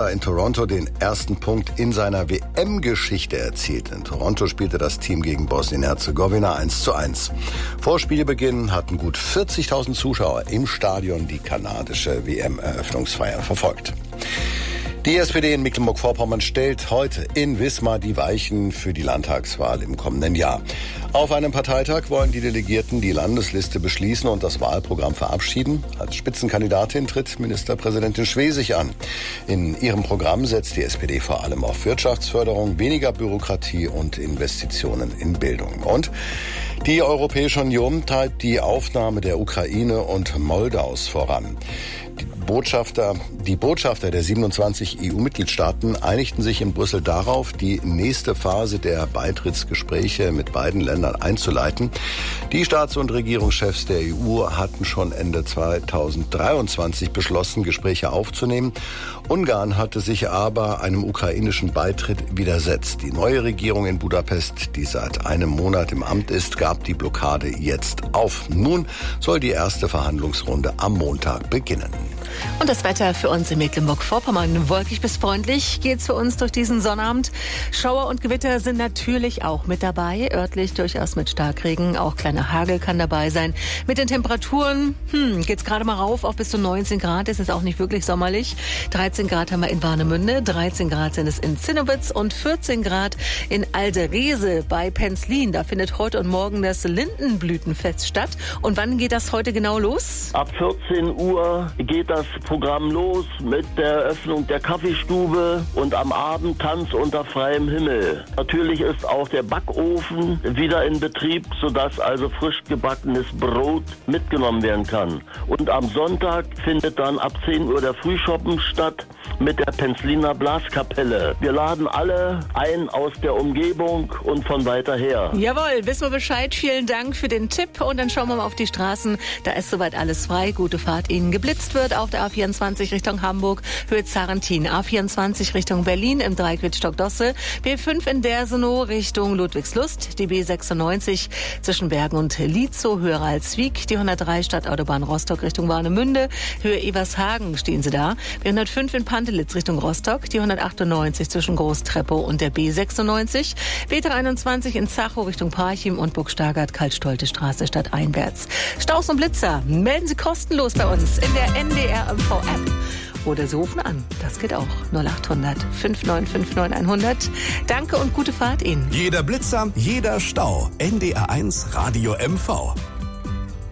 Kanada in Toronto den ersten Punkt in seiner WM-Geschichte erzielt. In Toronto spielte das Team gegen Bosnien-Herzegowina 1:1. Vor Spielbeginn hatten gut 40.000 Zuschauer im Stadion die kanadische WM-Eröffnungsfeier verfolgt. Die SPD in Mecklenburg-Vorpommern stellt heute in Wismar die Weichen für die Landtagswahl im kommenden Jahr. Auf einem Parteitag wollen die Delegierten die Landesliste beschließen und das Wahlprogramm verabschieden. Als Spitzenkandidatin tritt Ministerpräsidentin Schwesig an. In ihrem Programm setzt die SPD vor allem auf Wirtschaftsförderung, weniger Bürokratie und Investitionen in Bildung. Und die Europäische Union treibt die Aufnahme der Ukraine und Moldaus voran. Die Botschafter der 27 EU-Mitgliedstaaten einigten sich in Brüssel darauf, die nächste Phase der Beitrittsgespräche mit beiden Ländern einzuleiten. Die Staats- und Regierungschefs der EU hatten schon Ende 2023 beschlossen, Gespräche aufzunehmen. Ungarn hatte sich aber einem ukrainischen Beitritt widersetzt. Die neue Regierung in Budapest, die seit einem Monat im Amt ist, gab die Blockade jetzt auf. Nun soll die erste Verhandlungsrunde am Montag beginnen. Und das Wetter für uns in Mecklenburg-Vorpommern. Wolkig bis freundlich geht's für uns durch diesen Sonnabend. Schauer und Gewitter sind natürlich auch mit dabei. Örtlich durchaus mit Starkregen. Auch kleiner Hagel kann dabei sein. Mit den Temperaturen geht's gerade mal rauf auf bis zu 19 Grad. Es ist auch nicht wirklich sommerlich. 13 Grad haben wir in Warnemünde. 13 Grad sind es in Zinnowitz und 14 Grad in Alderese bei Penzlin. Da findet heute und morgen das Lindenblütenfest statt. Und wann geht das heute genau los? Ab 14 Uhr geht das Programm los mit der Eröffnung der Kaffeestube und am Abend Tanz unter freiem Himmel. Natürlich ist auch der Backofen wieder in Betrieb, sodass also frisch gebackenes Brot mitgenommen werden kann. Und am Sonntag findet dann ab 10 Uhr der Frühschoppen statt mit der Penzliner Blaskapelle. Wir laden alle ein aus der Umgebung und von weiter her. Jawohl, wissen wir Bescheid. Vielen Dank für den Tipp. Und dann schauen wir mal auf die Straßen. Da ist soweit alles frei. Gute Fahrt Ihnen. Geblitzt wird auf der A24 Richtung Hamburg, Höhe Zarentin. A24 Richtung Berlin im Dreieck Stockdosse. B5 in Dersenow Richtung Ludwigslust. Die B96 zwischen Bergen und Lietzow, Höhe Ralswiek. Die 103 Stadtautobahn Rostock Richtung Warnemünde. Höhe Evershagen stehen Sie da. B105 in Pantelitz Richtung Rostock. Die 198 zwischen Großtreppow und der B96. B321 in Zachow Richtung Parchim und Burg-Stargard Kaltstolte Straße stadteinwärts. Staus und Blitzer melden Sie kostenlos bei uns in der NDR MV-App. Oder Sie rufen an. Das geht auch. 0800 5959 100. Danke und gute Fahrt Ihnen. Jeder Blitzer, jeder Stau. NDR 1 Radio MV.